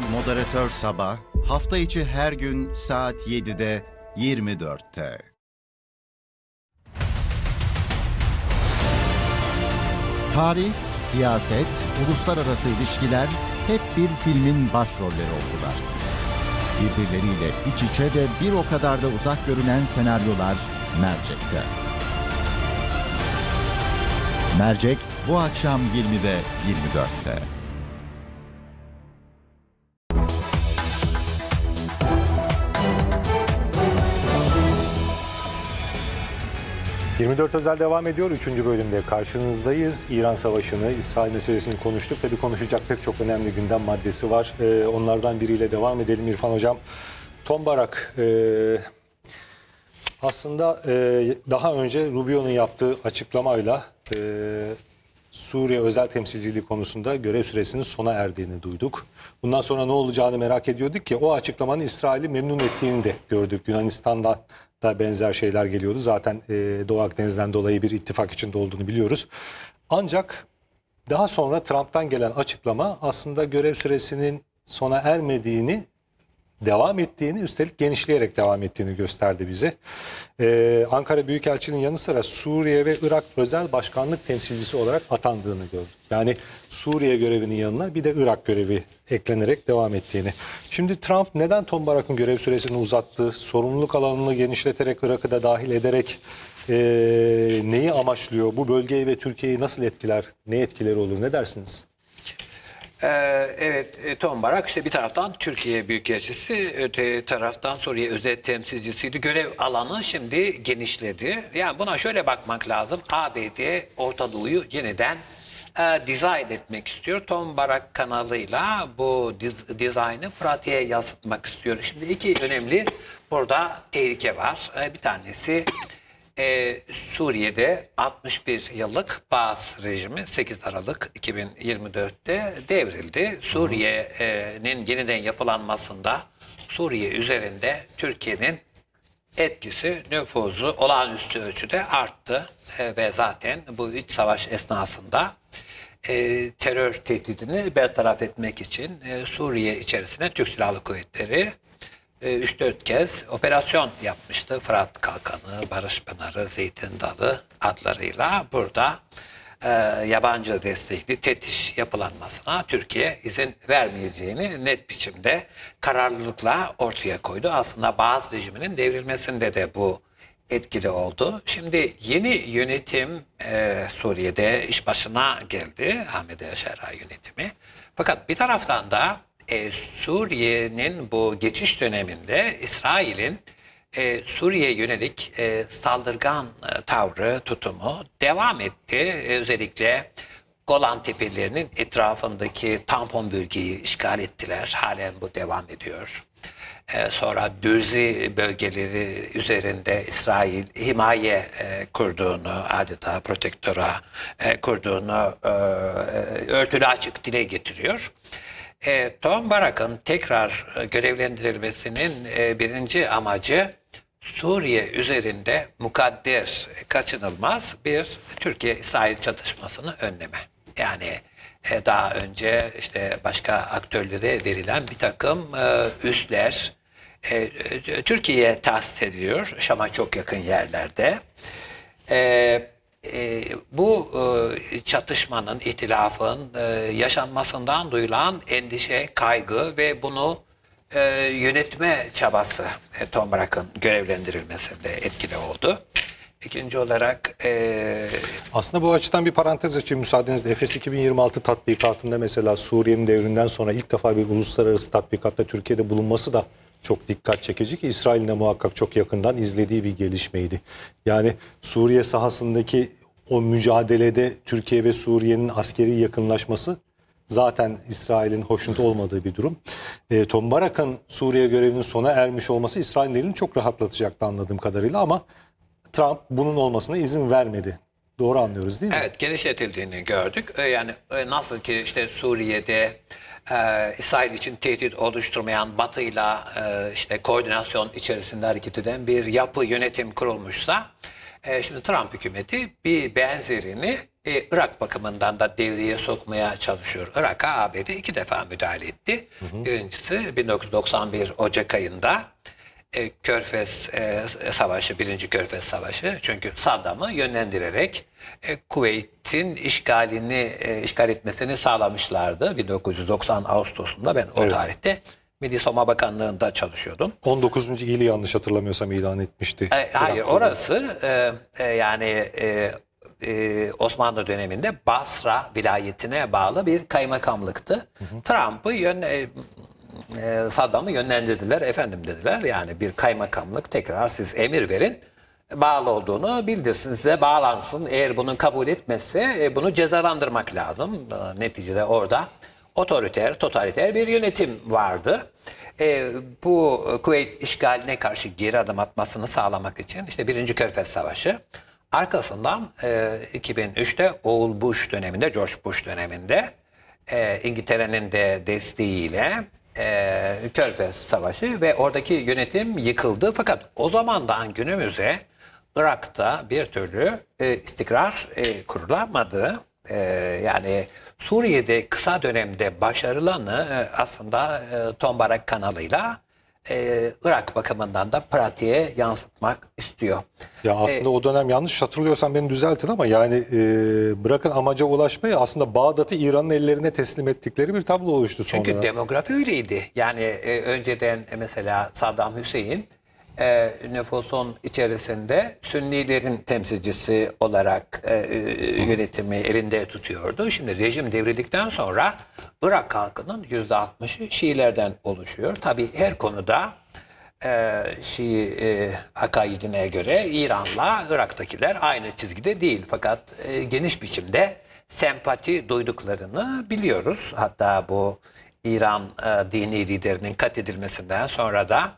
Moderatör Sabah, hafta içi her gün saat 7'de 24'te. Tarih, siyaset, uluslararası ilişkiler hep bir filmin başrolleri oldular. Birbirleriyle iç içe ve bir o kadar da uzak görünen senaryolar Mercek'te. Mercek bu akşam 20'de 24'te. ...24 Özel devam ediyor. 3. bölümde karşınızdayız. İran Savaşı'nı, İsrail meselesini konuştuk. Tabii konuşacak pek çok önemli gündem maddesi var. Onlardan biriyle devam edelim İrfan Hocam. Tom Barak aslında daha önce Rubio'nun yaptığı açıklamayla Suriye özel temsilciliği konusunda görev süresinin sona erdiğini duyduk. Bundan sonra ne olacağını merak ediyorduk ki o açıklamanın İsrail'i memnun ettiğini de gördük. Yunanistan'dan da benzer şeyler geliyordu. Zaten Doğu Akdeniz'den dolayı bir ittifak içinde olduğunu biliyoruz. Ancak daha sonra Trump'tan gelen açıklama aslında görev süresinin sona ermediğini, devam ettiğini, üstelik genişleyerek devam ettiğini gösterdi bize. Ankara Büyükelçiliğinin yanı sıra Suriye ve Irak özel başkanlık temsilcisi olarak atandığını gördük. Yani Suriye görevinin yanına bir de Irak görevi eklenerek devam ettiğini. Şimdi Trump neden Tom Barak'ın görev süresini uzattı? Sorumluluk alanını genişleterek, Irak'ı da dahil ederek neyi amaçlıyor? Bu bölgeyi ve Türkiye'yi nasıl etkiler? Ne etkileri olur? Ne dersiniz? Evet, Tom Barak işte bir taraftan Türkiye Büyükelçisi, öte taraftan Suriye özel temsilcisiydi. Görev alanı şimdi genişledi. Yani buna şöyle bakmak lazım. ABD Orta Doğu'yu yeniden dizayn etmek istiyor. Tom Barak kanalıyla bu dizaynı pratiğe yansıtmak istiyor. Şimdi iki önemli burada tehlike var. Bir tanesi Suriye'de 61 yıllık Baas rejimi 8 Aralık 2024'te devrildi. Suriye'nin yeniden yapılanmasında Suriye üzerinde Türkiye'nin etkisi, nüfuzu olağanüstü ölçüde arttı. Ve zaten bu iç savaş esnasında terör tehdidini bertaraf etmek için Suriye içerisine Türk Silahlı Kuvvetleri 3-4 kez operasyon yapmıştı. Fırat Kalkanı, Barış Pınarı, Zeytin Dalı adlarıyla burada yabancı destekli tetiş yapılanmasına Türkiye izin vermeyeceğini net biçimde kararlılıkla ortaya koydu. Aslında Baas rejiminin devrilmesinde de bu etkili oldu. Şimdi yeni yönetim Suriye'de iş başına geldi. Ahmet El-Şera yönetimi. Fakat bir taraftan da Suriye'nin bu geçiş döneminde İsrail'in Suriye'ye yönelik saldırgan tavrı, tutumu devam etti. Özellikle Golan Tepelerinin etrafındaki tampon bölgeyi işgal ettiler. Halen bu devam ediyor. Sonra Dürzi bölgeleri üzerinde İsrail himaye kurduğunu, adeta protektora kurduğunu örtülü açık dile getiriyor. Tom Barak'ın tekrar görevlendirilmesinin birinci amacı Suriye üzerinde mukadder, kaçınılmaz bir Türkiye-İsrail çatışmasını önleme. Yani daha önce işte başka aktörlere verilen bir takım üsler Türkiye'ye tahsis ediliyor. Şam'a çok yakın yerlerde. Bu çatışmanın, ihtilafın yaşanmasından duyulan endişe, kaygı ve bunu yönetme çabası Tom Barak'ın görevlendirilmesinde etkili oldu. İkinci olarak aslında bu açıdan bir parantez açayım müsaadenizle. Efes 2026 tatbikatında mesela Suriye'nin devrinden sonra ilk defa bir uluslararası tatbikatta Türkiye'de bulunması da çok dikkat çekici ki İsrail'in de muhakkak çok yakından izlediği bir gelişmeydi. Yani Suriye sahasındaki o mücadelede Türkiye ve Suriye'nin askeri yakınlaşması zaten İsrail'in hoşnut olmadığı bir durum. Tom Barak'ın Suriye görevinin sona ermiş olması İsrail'in elini çok rahatlatacaktı anladığım kadarıyla ama Trump bunun olmasına izin vermedi. Doğru anlıyoruz değil mi? Evet, genişletildiğini gördük. Yani nasıl ki işte Suriye'de İsrail için tehdit oluşturmayan Batı'yla işte koordinasyon içerisinde hareket eden bir yapı yönetim kurulmuşsa şimdi Trump hükümeti bir benzerini Irak bakımından da devreye sokmaya çalışıyor. Irak'a ABD 2 defa müdahale etti. Birincisi 1991 Ocak ayında Körfez Savaşı, 1. Körfez Savaşı. Çünkü Saddam'ı yönlendirerek Kuveyt'in işgal etmesini sağlamışlardı. 1990 Ağustos'unda ben o tarihte Milli Savunma Bakanlığı'nda çalışıyordum. 19. ili yanlış hatırlamıyorsam ilan etmişti. Hayır, orası Osmanlı döneminde Basra vilayetine bağlı bir kaymakamlıktı. Trump'ı Saddam'ı yönlendirdiler. Efendim dediler, yani bir kaymakamlık, tekrar siz emir verin, bağlı olduğunu bildirsin, size bağlansın. Eğer bunu kabul etmezse bunu cezalandırmak lazım. Neticede orada otoriter, totaliter bir yönetim vardı. Bu Kuveyt işgaline karşı geri adım atmasını sağlamak için işte 1. Körfez Savaşı. Arkasından 2003'te Oğul Bush döneminde, George Bush döneminde İngiltere'nin de desteğiyle Körfez Savaşı ve oradaki yönetim yıkıldı. Fakat o zamandan günümüze Irak'ta bir türlü istikrar kurulamadı. Yani Suriye'de kısa dönemde başarılanı aslında Tombarak kanalıyla Irak bakımından da pratiğe yansıtmak istiyor. Ya aslında o dönem, yanlış hatırlıyorsam beni düzeltin ama yani bırakın amaca ulaşmayı, aslında Bağdat'ı İran'ın ellerine teslim ettikleri bir tablo oluştu sonra. Çünkü demografi öyleydi. Yani önceden mesela Saddam Hüseyin nüfusun içerisinde Sünnilerin temsilcisi olarak yönetimi elinde tutuyordu. Şimdi rejim devrildikten sonra Irak halkının %60'ı Şiilerden oluşuyor. Tabii her konuda Şii akaidine göre İran'la Irak'takiler aynı çizgide değil. Fakat geniş biçimde sempati duyduklarını biliyoruz. Hatta bu İran dini liderinin katledilmesinden sonra da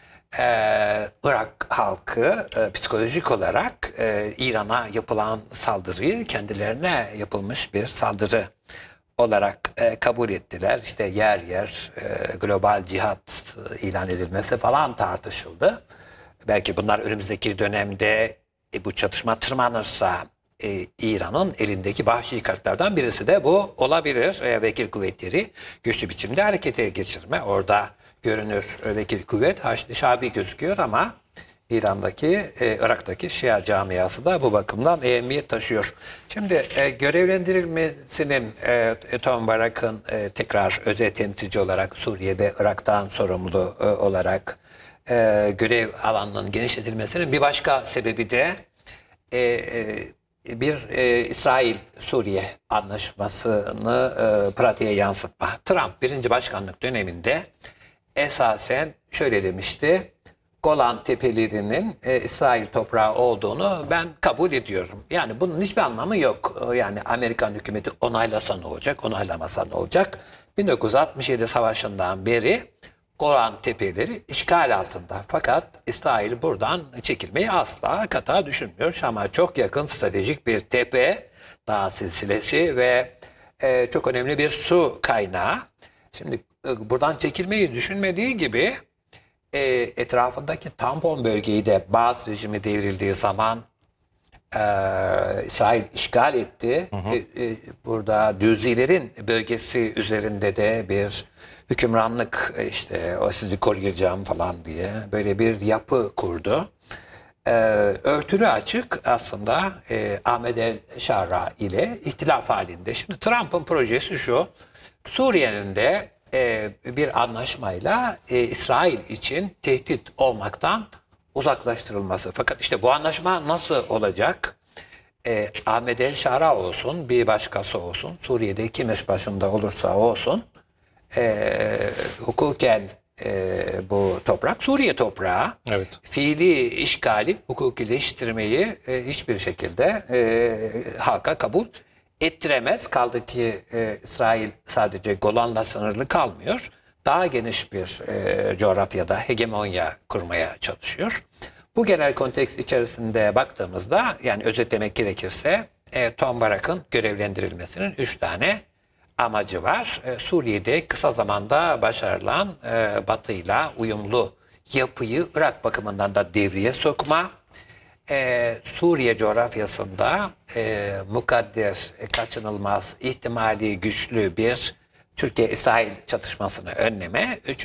Irak halkı psikolojik olarak İran'a yapılan saldırıyı kendilerine yapılmış bir saldırı olarak kabul ettiler. İşte yer yer global cihat ilan edilmesi falan tartışıldı. Belki bunlar önümüzdeki dönemde bu çatışma tırmanırsa İran'ın elindeki vahşi kartlardan birisi de bu olabilir. Vekil kuvvetleri güçlü biçimde harekete geçirme. Orada görünür vekil kuvvet Haçlı Şabi gözüküyor ama İran'daki, Irak'taki Şia camiası da bu bakımdan ehemmiyet taşıyor. Şimdi görevlendirilmesinin Tombarak'ın tekrar özel temsilci olarak Suriye ve Irak'tan sorumlu olarak görev alanının genişletilmesinin bir başka sebebi de bir İsrail-Suriye anlaşmasını pratiğe yansıtma. Trump 1. başkanlık döneminde esasen şöyle demişti: Golan Tepelerinin İsrail toprağı olduğunu ben kabul ediyorum. Yani bunun hiçbir anlamı yok. Yani Amerikan hükümeti onaylasa ne olacak, onaylamasa ne olacak? 1967 savaşından beri Golan Tepeleri işgal altında. Fakat İsrail buradan çekilmeyi asla kata düşünmüyor. Şam'a çok yakın stratejik bir tepe, dağ silsilesi ve çok önemli bir su kaynağı. Şimdi buradan çekilmeyi düşünmediği gibi etrafındaki tampon bölgeyi de Bağdat rejimi devrildiği zaman İsrail işgal etti. Burada Düzilerin bölgesi üzerinde de bir hükümranlık, işte o sizi koruyacağım falan diye böyle bir yapı kurdu. Örtülü açık aslında Ahmed El Şara ile ihtilaf halinde. Şimdi Trump'ın projesi şu: Suriye'nin de bir anlaşmayla İsrail için tehdit olmaktan uzaklaştırılması. Fakat işte bu anlaşma nasıl olacak? Ahmed El Şara olsun, bir başkası olsun, Suriye'de kim iş başında olursa olsun, hukuken bu toprak Suriye toprağı. Evet. Fiili işgali, hukukileştirmeyi hiçbir şekilde halka kabul ettiremez. Kaldı ki İsrail sadece Golan'la sınırlı kalmıyor. Daha geniş bir coğrafyada hegemonya kurmaya çalışıyor. Bu genel kontekst içerisinde baktığımızda, yani özetlemek gerekirse Tombarak'ın görevlendirilmesinin 3 tane amacı var. Suriye'de kısa zamanda başarılan Batı'yla uyumlu yapıyı Irak bakımından da devreye sokma. Suriye coğrafyasında mukadder, kaçınılmaz, ihtimali güçlü bir Türkiye-İsrail çatışmasını önleme.